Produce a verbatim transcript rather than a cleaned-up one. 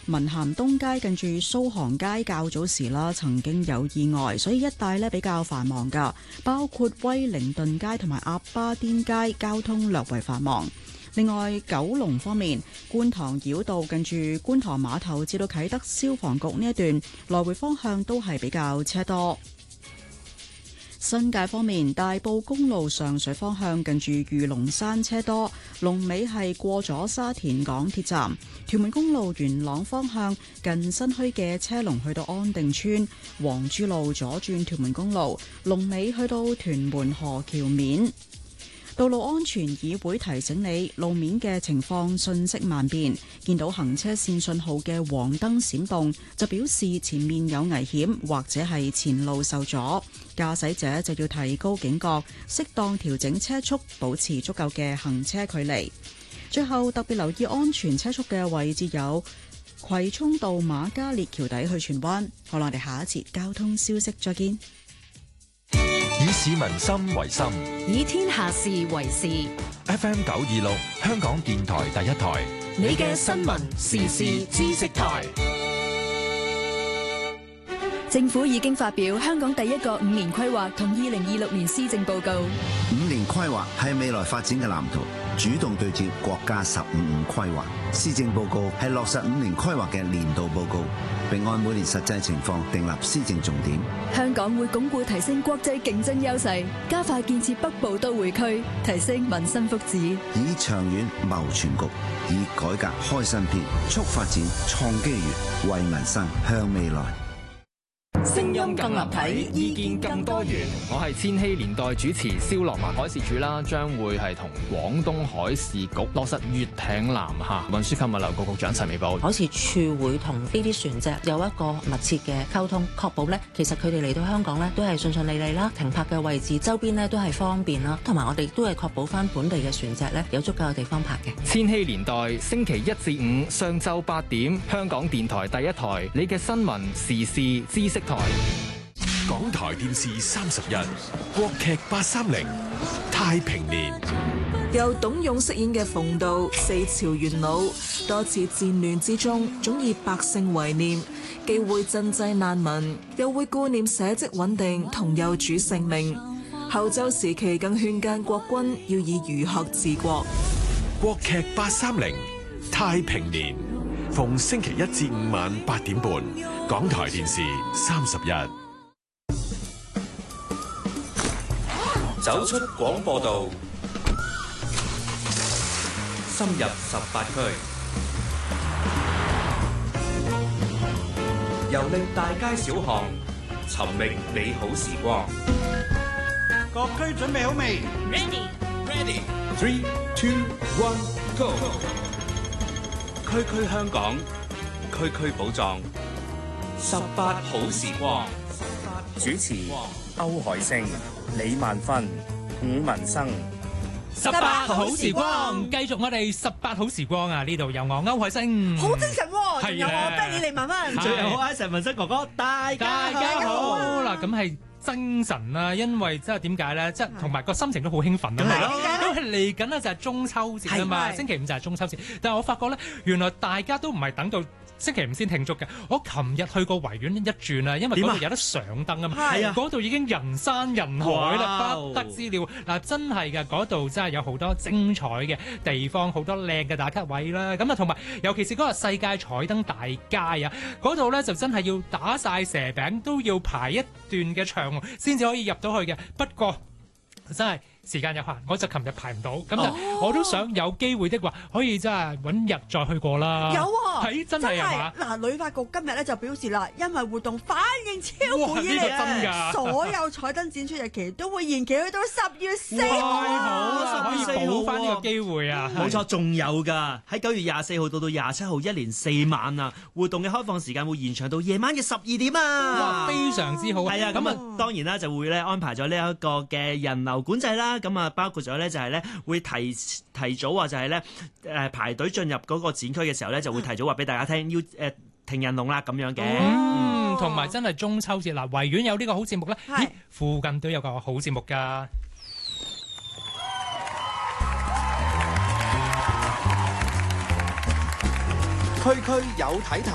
文咸東街近住蘇杭街較早時啦，曾經有意外，所以一帶呢比較繁忙㗎，包括威靈頓街同埋鴨巴甸街交通略為繁忙。另外，九龍方面，觀塘繞道近住觀塘碼頭至到啟德消防局呢一段來回方向都係比較車多。新界方面，大埔公路上水方向近住御龍山車多，龍尾係過咗沙田港鐵站；屯門公路元朗方向近新墟嘅車龍去到安定村，黃珠路左轉屯門公路，龍尾去到屯門河橋面。道路安全議會提醒你，路面嘅情況瞬息萬變，見到行車線信號嘅黃燈閃動，就表示前面有危險或者係前路受阻，駕駛者就要提高警覺，適當調整車速，保持足夠嘅行車距離。最後特別留意安全車速嘅位置有葵涌道瑪嘉烈橋底去荃灣。好啦，我哋下一節交通消息再見。 以市民心為心， 以天下事為事。 F M 九二六，香港電台第一台， 你嘅新聞時事知識台。政府已經發表香港第一個五年規劃同二零二六年施政報告。 五年規劃係未來發展嘅藍圖，主動對接國家十五五規劃。施政報告係落實五年規劃嘅年度報告，並按每年實際情況訂立施政重點。 香港會鞏固提升國際競爭優勢，加快建設北部都會區，提升民生福祉。 以長遠謀全局，以改革開新篇，促發展創機遇，為民生向未來。 聲音更立體，意見更多元。我係千禧年代主持蕭樂文。海事處啦，將會係同廣東海事局落實粵艇南下。運輸及物流局局長陳美寶， 海事處會同呢啲船隻有一個密切嘅溝通，確保咧其實佢哋嚟到香港咧都係順順利利啦，停泊嘅位置周邊咧都係方便啦，同埋我哋都係確保翻本地嘅船隻咧有足夠嘅地方泊嘅。 千禧年代星期一至五上晝八點，香港電台第一台，你嘅新聞時事知識台。 港台電視三十一，國劇八三零太平年， 由董勇飾演嘅馮道，四朝元老，多次戰亂之中，總以百姓為念，既會賑濟難民，又會顧念社稷穩定同幼主性命。後周時期更勸諫國君要以儒學治國。 國劇八三零太平年，逢星期一至五晚八點半，港台電視三十一。 走出廣播道，深入十八區，遊歷大街小巷，尋覓美好時光。 各區準備好未 ？Ready, ready. Three, two, one, go. 區區香港，區區寶藏，十八好時光。主持歐海星、李萬芬、伍文生。 十八好時光，繼續我哋十八好時光啊！呢度有我歐海星， 好精神喎，仲有我 Benny 李萬芬， 最後我陳文生哥哥，大家大家好嗱，咁係精神啦，因為即係點解咧？即係同埋個心情都好興奮啊嘛，因為嚟緊咧就係中秋節啊嘛，星期五就係中秋節，但係我發覺咧，原來大家都唔係等到星期五先慶祝嘅。我琴日去過維園一轉啊，因為嗰度有得上燈啊嘛，嗰度已經人山人海啦，不得之了嗱，真係嘅，嗰度真係有好多精彩嘅地方，好多靚嘅打卡位啦。咁啊，同埋尤其是嗰個世界彩燈大街啊，嗰度咧就真係要打晒蛇餅，都要排一段嘅長先至可以入到去嘅。不過真係時間有限，我就琴日排唔到，咁就我都想有機會的話，可以真係揾日再去過啦。 有喎， 係真係啊嘛！ 嗱，旅發局今日咧就表示啦，因為活動反應超乎意料，所有彩燈展出日期都會延期去到十月四號， 可以補翻呢個機會啊！ 冇錯，仲有㗎，喺九月廿四號到到廿七號，一連四晚啊！活動嘅開放時間會延長到夜晚嘅十二點啊！ 哇，非常之好啊！ 係啊，咁啊當然啦，就會咧安排咗呢一個嘅人流管制啦。咁啊，包括咗咧就係咧會提提早話就係咧誒排隊進入嗰個展區嘅時候咧，就會提早話俾大家聽，要誒、呃、停人龍啦咁樣嘅。 嗯，同埋真係中秋節嗱，維園有呢個好節目咧，咦，附近都有個好節目㗎。 區區有睇頭。